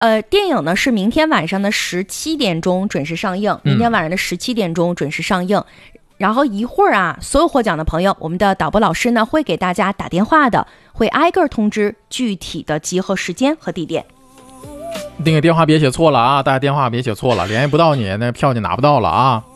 电影呢是明天晚上的17点钟准时上映，明天晚上的17点钟准时上映。然后一会儿啊，所有获奖的朋友，我们的导播老师呢会给大家打电话的，会挨个通知具体的集合时间和地点。 那个电话别写错了啊，大家电话别写错了，联系不到你，那票就拿不到了啊。